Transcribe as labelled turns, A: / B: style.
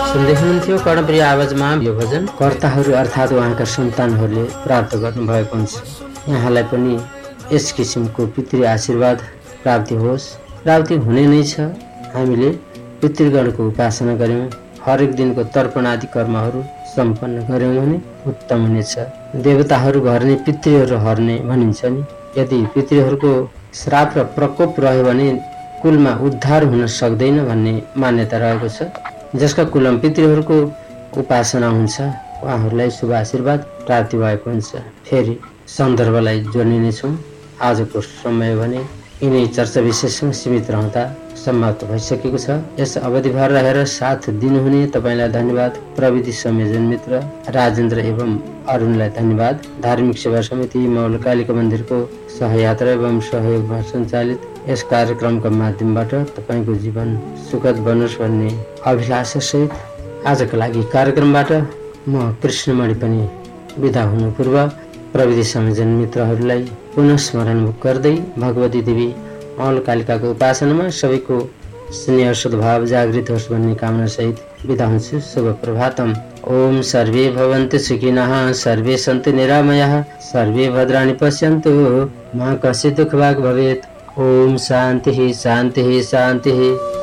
A: सुन्दै हुनुहुन्थ्यो कर्णप्रिय आवाजमा यो भजन कर्ताहरू अर्थात् उहाँका सन्तानहरूले प्राप्त गर्नुभएको हुन्छ। यहाँलाई पनि यस किसिमको पितृ आशीर्वाद प्राप्ति होस्, प्राप्ति हुने नै छ। हामीले पितृगणको उपासना गऱ्यौँ, हरेक दिनको तर्पण आदि कर्महरू सम्पन्न गऱ्यौँ भने उत्तम हुनेछ। देवताहरू घर्ने पितृहरू हर्ने भनिन्छ नि। यदि पितृहरूको श्राप र प्रकोप रह्यो भने कुलमा उद्धार हुन सक्दैन भन्ने मान्यता रहेको छ। जसका कुलमा पितृहरूको उपासना हुन्छ उहाँहरूलाई शुभ आशीर्वाद प्राप्ति भएको हुन्छ। फेरि सन्दर्भलाई जोड्ने नै छौँ। आजको समय भने यिनै चर्चा विशेषमा सीमित रहँदा समाप्त भइसकेको छ। यस अवधिभर रहेर साथ दिनुहुने तपाईँलाई धन्यवाद। प्रविधि संयोजन मित्र राजेन्द्र एवं अरुणलाई धन्यवाद। धार्मिक सेवा समिति मौलकालिका मन्दिरको सहयात्रा एवं सहयोगमा सञ्चालित यस कार्यक्रमका माध्यमबाट तपाईँको जीवन सुखद बनोस् भन्ने अभिलाषा सहित आजको लागि कार्यक्रमबाट म कृष्णमणि पनि बिदा हुनु पूर्व प्रविधि संयोजन मित्रहरूलाई पुनः स्मरण गर्दै भगवती देवी मौलकालिकाको उपासनामा सबैको स्नेह सद्भाव जागृत होस् भन्ने कामना सहित बिदा हुन्छु। शुभ प्रभातम। ओम सर्वे भवन्तु सुखिनः, सर्वे सन्तु निरामयाः, सर्वे भद्राणि पश्यन्तु, मा कश्चित् दुःखभाग् भवेत्। ओम शान्तिः शान्तिः शान्तिः।